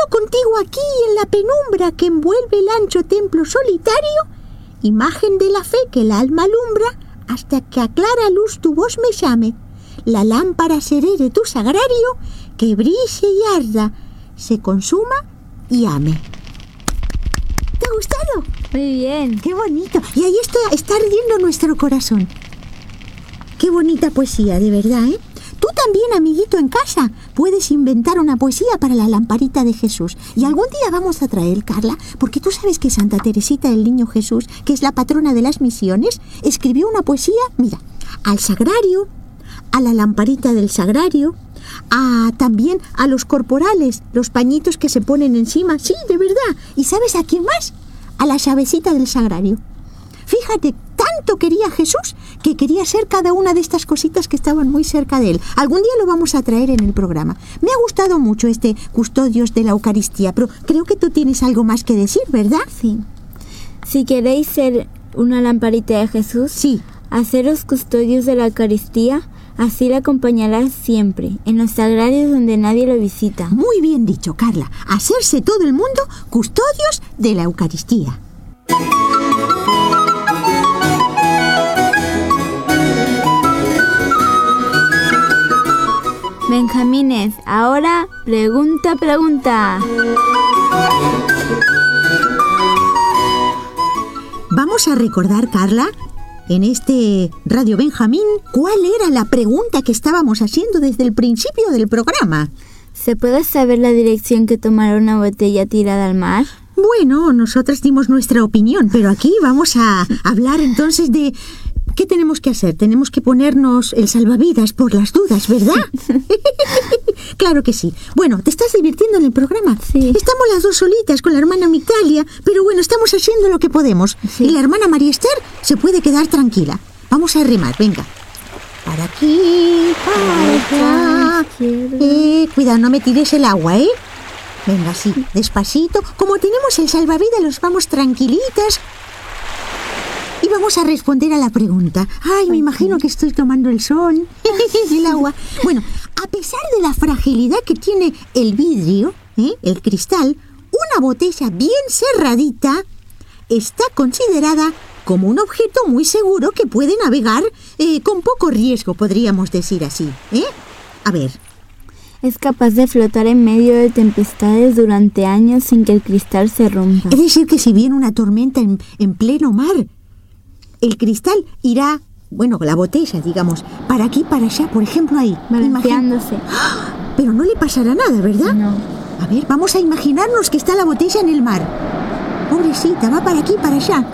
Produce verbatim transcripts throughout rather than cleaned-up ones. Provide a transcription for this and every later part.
contigo aquí en la penumbra que envuelve el ancho templo solitario, imagen de la fe que el alma alumbra, hasta que a clara luz tu voz me llame. La lámpara seré de tu sagrario, que brille y arda, se consuma y ame. ¿Te ha gustado? Muy bien. ¡Qué bonito! Y ahí está, está ardiendo nuestro corazón. ¡Qué bonita poesía, de verdad, eh! Tú también, amiguito, en casa, puedes inventar una poesía para la lamparita de Jesús. Y algún día vamos a traer, Carla, porque tú sabes que Santa Teresita del Niño Jesús, que es la patrona de las misiones, escribió una poesía, mira, al sagrario, a la lamparita del sagrario, a, también a los corporales, los pañitos que se ponen encima. Sí, de verdad. ¿Y sabes a quién más? A la llavecita del sagrario. Fíjate, tanto quería Jesús que quería ser cada una de estas cositas que estaban muy cerca de él. Algún día lo vamos a traer en el programa. Me ha gustado mucho este Custodios de la Eucaristía, pero creo que tú tienes algo más que decir, ¿verdad? Sí. Si queréis ser una lamparita de Jesús, sí, haceros custodios de la Eucaristía, así la acompañarás siempre, en los sagrarios donde nadie lo visita. Muy bien dicho, Carla. Hacerse todo el mundo custodios de la Eucaristía. Benjamines, ahora pregunta, pregunta. Vamos a recordar, Carla, en este Radio Benjamín, ¿cuál era la pregunta que estábamos haciendo desde el principio del programa? ¿Se puede saber la dirección que tomará una botella tirada al mar? Bueno, nosotras dimos nuestra opinión, pero aquí vamos a hablar entonces de... ¿Qué tenemos que hacer? Tenemos que ponernos el salvavidas por las dudas, ¿verdad? Claro que sí. Bueno, ¿te estás divirtiendo en el programa? Sí. Estamos las dos solitas con la hermana Migdalia, pero bueno, estamos haciendo lo que podemos. Sí. Y la hermana María Esther se puede quedar tranquila. Vamos a remar, venga. Para aquí, para allá. Eh, cuidado, no me tires el agua, ¿eh? Venga, sí, despacito. Como tenemos el salvavidas, los vamos tranquilitas. Y vamos a responder a la pregunta. Ay, me imagino que estoy tomando el sol, el agua. Bueno, a pesar de la fragilidad que tiene el vidrio, ¿eh? el cristal, una botella bien cerradita está considerada como un objeto muy seguro que puede navegar eh, con poco riesgo, podríamos decir así. ¿eh? A ver. Es capaz de flotar en medio de tempestades durante años sin que el cristal se rompa. Es decir, que si viene una tormenta en, en pleno mar, el cristal irá, bueno, la botella, digamos, para aquí, para allá, por ejemplo, ahí. Balanceándose. ¡Ah! Pero no le pasará nada, ¿verdad? No. A ver, vamos a imaginarnos que está la botella en el mar. Pobrecita, va para aquí, para allá.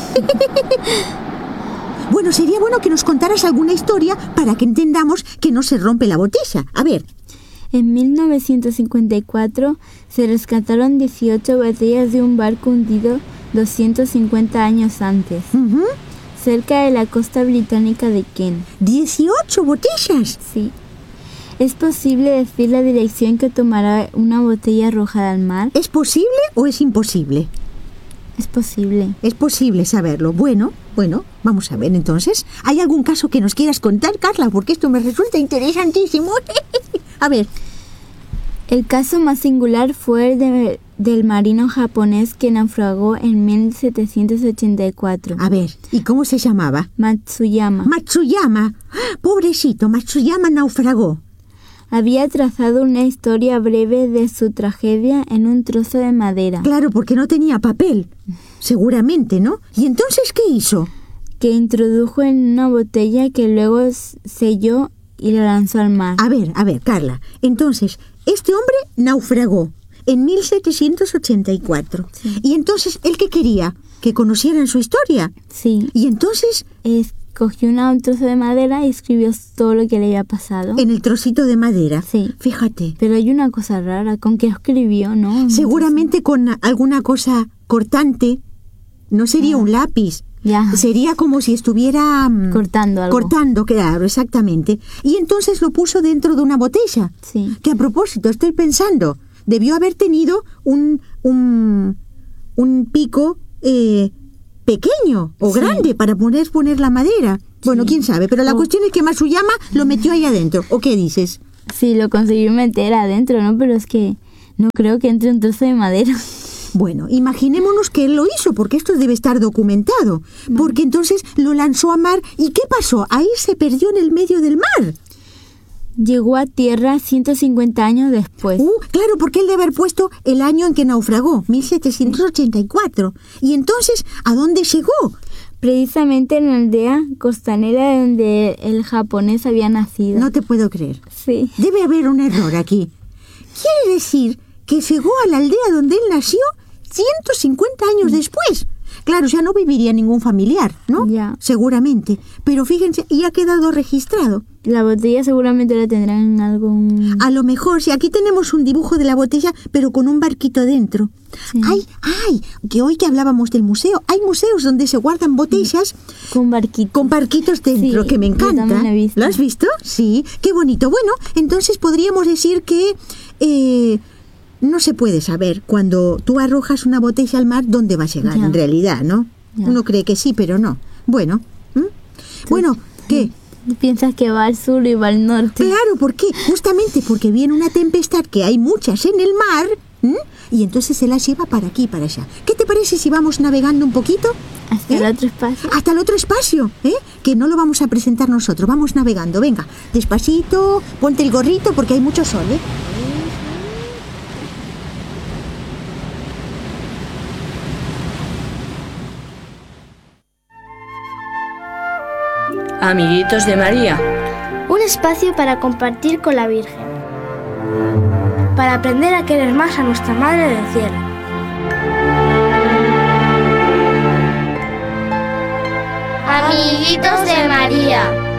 Bueno, sería bueno que nos contaras alguna historia para que entendamos que no se rompe la botella. A ver. En mil novecientos cincuenta y cuatro se rescataron dieciocho botellas de un barco hundido doscientos cincuenta años antes. Uh-huh. Cerca de la costa británica de Kent. ¿dieciocho botellas? Sí. ¿Es posible decir la dirección que tomará una botella arrojada al mar? ¿Es posible o es imposible? Es posible. Es posible saberlo. Bueno, bueno, vamos a ver entonces. ¿Hay algún caso que nos quieras contar, Carla? Porque esto me resulta interesantísimo. A ver. El caso más singular fue el de, del marino japonés que naufragó en mil setecientos ochenta y cuatro. A ver, ¿y cómo se llamaba? Matsuyama. Matsuyama. Pobrecito, Matsuyama naufragó. Había trazado una historia breve de su tragedia en un trozo de madera. Claro, porque no tenía papel. Seguramente, ¿no? ¿Y entonces qué hizo? Que introdujo en una botella que luego selló y la lanzó al mar. A ver, a ver, Carla. Entonces, este hombre naufragó en mil setecientos ochenta y cuatro. Sí. ¿Y entonces él qué quería? ¿Que conocieran su historia? Sí. ¿Y entonces? Es, cogió una, un trozo de madera y escribió todo lo que le había pasado. En el trocito de madera. Sí. Fíjate. Pero hay una cosa rara. ¿Con qué escribió, no? Seguramente con alguna cosa cortante. No sería ah. un lápiz. Ya. Sería como si estuviera... Um, cortando algo. Cortando, claro, exactamente. Y entonces lo puso dentro de una botella. Sí. Que a propósito, estoy pensando, debió haber tenido un, un, un pico eh, pequeño o sí. grande para poder poner la madera. Bueno, sí. quién sabe, pero la oh. cuestión es que Matsuyama lo metió ahí adentro. ¿O qué dices? Sí, lo consiguió meter adentro, ¿no? Pero es que No creo que entre un trozo de madera. Bueno, imaginémonos que él lo hizo, porque esto debe estar documentado. Vale. Porque entonces lo lanzó a mar. ¿Y qué pasó? Ahí se perdió en el medio del mar. Llegó a tierra ciento cincuenta años después. Uh, claro, porque él debe haber puesto el año en que naufragó, mil setecientos ochenta y cuatro. Y entonces, ¿a dónde llegó? Precisamente en la aldea costanera donde el japonés había nacido. No te puedo creer. Sí. Debe haber un error aquí. Quiere decir que llegó a la aldea donde él nació ciento cincuenta años después. Claro, ya no viviría ningún familiar, ¿no? Ya. Seguramente. Pero fíjense, y ha quedado registrado. La botella seguramente la tendrán en algún... A lo mejor, si aquí tenemos un dibujo de la botella, pero con un barquito dentro. Sí. ¡Ay, ay! Que hoy que hablábamos del museo, hay museos donde se guardan botellas Con barquito. con barquitos dentro, Sí, que me yo encanta. también lo he visto. ¿Lo has visto? Sí, qué bonito. Bueno, entonces podríamos decir que eh, no se puede saber cuando tú arrojas una botella al mar dónde va a llegar, Ya. en realidad, ¿no? Ya. Uno cree que sí, pero no. Bueno, ¿m? Bueno, ¿qué? Piensas que va al sur y va al norte. Claro, ¿por qué? Justamente porque viene una tempestad, que hay muchas en el mar, ¿m? Y entonces se las lleva para aquí y para allá. ¿Qué te parece si vamos navegando un poquito? Hasta ¿Eh? el otro espacio. Hasta el otro espacio, ¿eh? Que no lo vamos a presentar nosotros, vamos navegando. Venga, despacito, ponte el gorrito porque hay mucho sol, ¿eh? Amiguitos de María. Un espacio para compartir con la Virgen, para aprender a querer más a nuestra Madre del Cielo. Amiguitos de María.